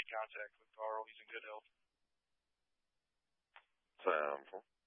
contact with Carl. He's in good health. Sounds